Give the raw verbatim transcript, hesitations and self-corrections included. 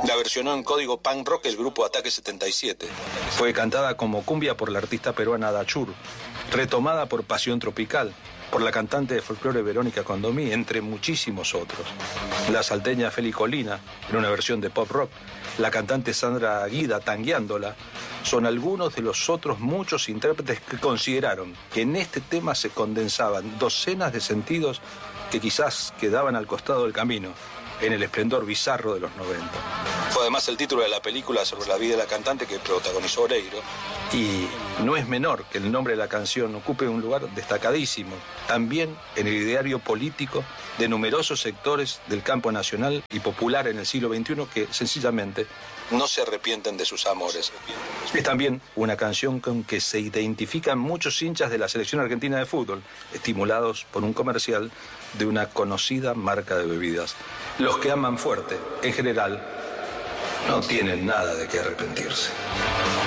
La versionó en código punk rock el grupo Ataque setenta y siete. Fue cantada como cumbia por la artista peruana Dachur, retomada por Pasión Tropical, por la cantante de folclore Verónica Condomí, entre muchísimos otros. La salteña Feli Colina, en una versión de pop rock, la cantante Sandra Guida tangueándola, son algunos de los otros muchos intérpretes que consideraron que en este tema se condensaban docenas de sentidos que quizás quedaban al costado del camino, en el esplendor bizarro de los noventa. Fue además el título de la película sobre la vida de la cantante que protagonizó Oreiro. Y no es menor que el nombre de la canción ocupe un lugar destacadísimo, también en el ideario político de numerosos sectores del campo nacional y popular en el siglo veintiuno que sencillamente no se arrepienten de sus amores. Es también una canción con que se identifican muchos hinchas de la selección argentina de fútbol, estimulados por un comercial de una conocida marca de bebidas. Los que aman fuerte, en general, no tienen nada de qué arrepentirse.